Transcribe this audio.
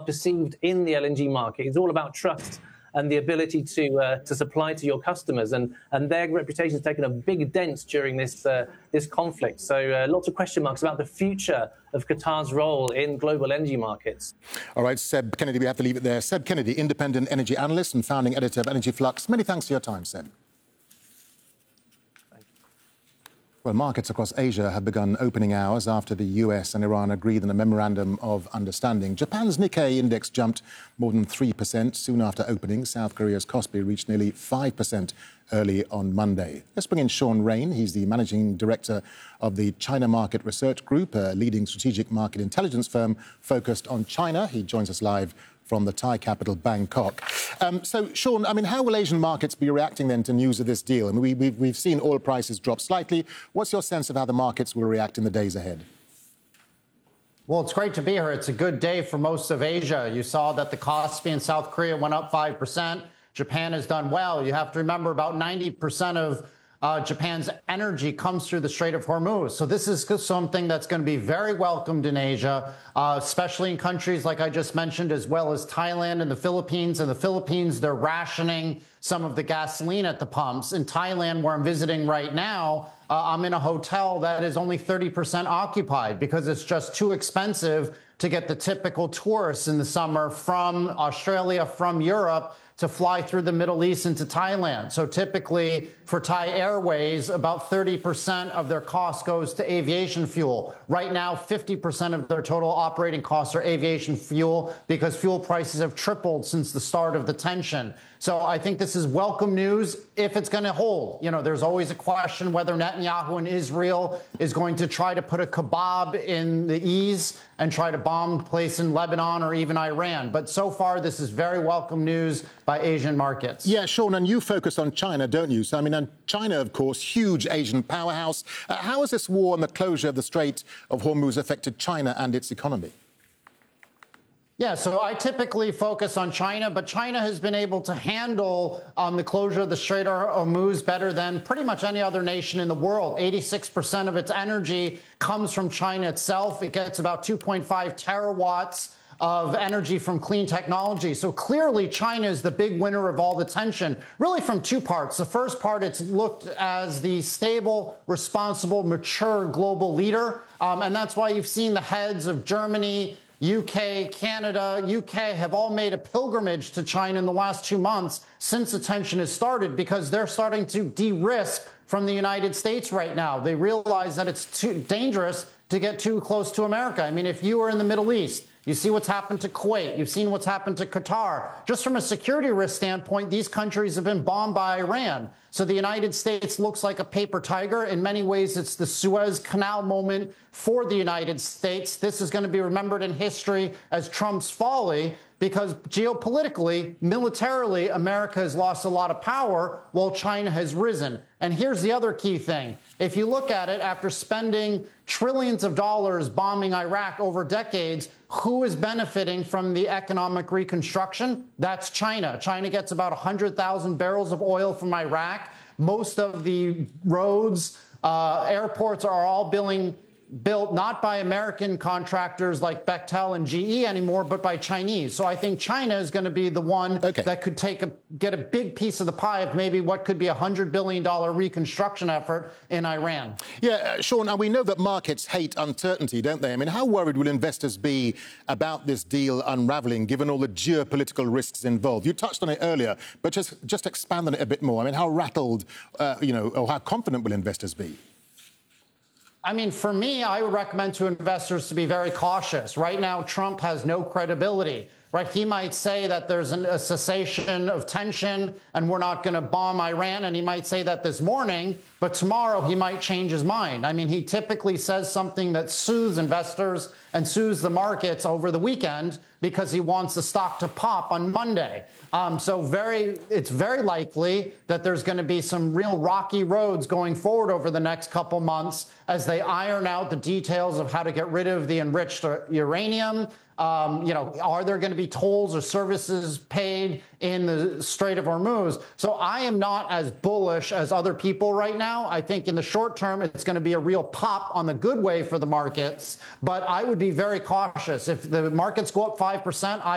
perceived in the LNG market. It's all about trust and the ability to supply to your customers, and their reputation has taken a big dent during this conflict. So lots of question marks about the future of Qatar's role in global energy markets. All right, Seb Kennedy, we have to leave it there. Seb Kennedy, independent energy analyst and founding editor of Energy Flux. Many thanks for your time, Seb. Well, markets across Asia have begun opening hours after the US and Iran agreed on a memorandum of understanding. Japan's Nikkei index jumped more than 3% soon after opening. South Korea's Kospi reached nearly 5% early on Monday. Let's bring in Sean Rain. He's the managing director of the China Market Research Group, a leading strategic market intelligence firm focused on China. He joins us live from the Thai capital, Bangkok. So, Sean, I mean, how will Asian markets be reacting then to news of this deal? I mean, we've seen oil prices drop slightly. What's your sense of how the markets will react in the days ahead? Well, it's great to be here. It's a good day for most of Asia. You saw that the Kospi in South Korea went up 5%. Japan has done well. You have to remember about 90% of Japan's energy comes through the Strait of Hormuz. So this is something that's going to be very welcomed in Asia, especially in countries like I just mentioned, as well as Thailand and the Philippines. In the Philippines, they're rationing some of the gasoline at the pumps. In Thailand, where I'm visiting right now, I'm in a hotel that is only 30% occupied because it's just too expensive to get the typical tourists in the summer from Australia, from Europe, to fly through the Middle East into Thailand. So typically for Thai Airways, about 30% of their cost goes to aviation fuel. Right now, 50% of their total operating costs are aviation fuel because fuel prices have tripled since the start of the tension. So I think this is welcome news if it's going to hold. You know, there's always a question whether Netanyahu and Israel is going to try to put a kebab in the ease and try to bomb a place in Lebanon or even Iran. But so far, this is very welcome news by Asian markets. Yeah, Sean, and you focus on China, don't you? So, I mean, and China, of course, huge Asian powerhouse. How has this war and the closure of the Strait of Hormuz affected China and its economy? Yeah, so I typically focus on China, but China has been able to handle the closure of the Strait of Hormuz better than pretty much any other nation in the world. 86% of its energy comes from China itself. It gets about 2.5 terawatts of energy from clean technology. So clearly China is the big winner of all the tension, really from two parts. The first part, it's looked as the stable, responsible, mature global leader. And that's why you've seen the heads of Germany, UK, Canada, UK have all made a pilgrimage to China in the last 2 months since the tension has started because they're starting to de-risk from the United States right now. They realize that it's too dangerous to get too close to America. I mean, if you were in the Middle East, you see what's happened to Kuwait. You've seen what's happened to Qatar. Just from a security risk standpoint, these countries have been bombed by Iran. So the United States looks like a paper tiger. In many ways, it's the Suez Canal moment for the United States. This is going to be remembered in history as Trump's folly because geopolitically, militarily, America has lost a lot of power while China has risen. And here's the other key thing. If you look at it, after spending trillions of dollars bombing Iraq over decades, who is benefiting from the economic reconstruction? That's China. China gets about 100,000 barrels of oil from Iraq. Most of the roads, airports are all built not by American contractors like Bechtel and GE anymore, but by Chinese. So I think China is going to be the one that could get a big piece of the pie of maybe what could be a $100 billion reconstruction effort in Iran. Yeah, Sean, now we know that markets hate uncertainty, don't they? I mean, how worried will investors be about this deal unraveling, given all the geopolitical risks involved? You touched on it earlier, but just expand on it a bit more. I mean, how rattled, or how confident will investors be? I mean, for me, I would recommend to investors to be very cautious. Right now, Trump has no credibility. Right? He might say that there's a cessation of tension and we're not going to bomb Iran. And he might say that this morning, but tomorrow he might change his mind. I mean, he typically says something that soothes investors and soothes the markets over the weekend because he wants the stock to pop on Monday. So it's very likely that there's going to be some real rocky roads going forward over the next couple months as they iron out the details of how to get rid of the enriched uranium. Are there going to be tolls or services paid in the Strait of Hormuz? So I am not as bullish as other people right now. I think in the short term, it's going to be a real pop on the good way for the markets. But I would be very cautious. If the markets go up 5%,